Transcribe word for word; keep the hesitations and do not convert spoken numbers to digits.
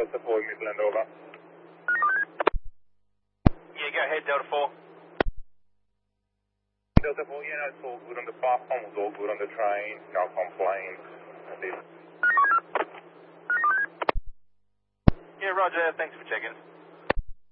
Delta four, Midland, over. Yeah, go ahead, Delta four. Delta four, yeah, no, it's all good on the platform, it's all good on the train, no complaints. Yeah, roger, thanks for checking.